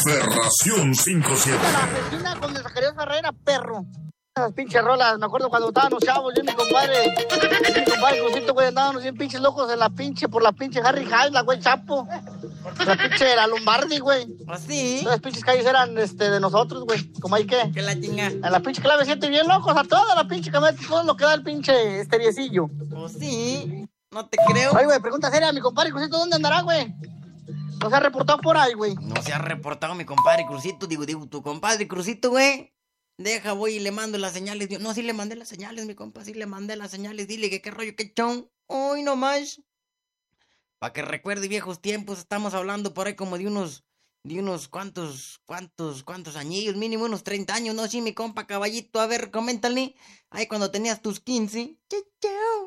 Ferración 57. La vecina con el Zacarías Ferreira, perro. Esas pinches rolas, me acuerdo cuando estábamos chavos, yo y mi compadre Crucito, güey, andábamos bien pinches locos en la pinche, por la pinche Harry High, la güey Chapo. La pinche de la Lombardi, güey. ¿Así? Las pinches calles eran, de nosotros, güey. ¿Cómo hay que? Que la chinga. En la pinche clave 7 bien locos, a toda la pinche camioneta, todo lo que da el pinche esteriecillo. ¿O sí? No te creo. Ay, güey, pregunta seria, mi compadre Crucito, ¿dónde andará, güey? No se ha reportado por ahí, güey. No se ha reportado mi compadre Crucito. Digo, tu compadre Crucito, güey. Deja, voy y le mando las señales. No, sí le mandé las señales, mi compa. Sí le mandé las señales. Dile que qué rollo, qué chon. Hoy nomás. Para que recuerde viejos tiempos. Estamos hablando por ahí como de unos cuantos añillos. Mínimo unos 30 años, ¿no? Sí, mi compa caballito. A ver, coméntale. Ahí cuando tenías tus 15. Chau, chau.